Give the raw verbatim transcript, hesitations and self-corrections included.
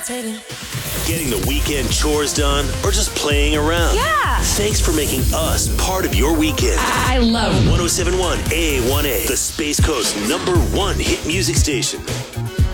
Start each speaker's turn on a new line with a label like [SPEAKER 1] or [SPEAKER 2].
[SPEAKER 1] meditating.
[SPEAKER 2] Getting the weekend chores done or just playing around.
[SPEAKER 1] Yeah.
[SPEAKER 2] Thanks for making us part of your weekend.
[SPEAKER 1] I love
[SPEAKER 2] one oh seven point one A one A, the Space Coast number one hit music station.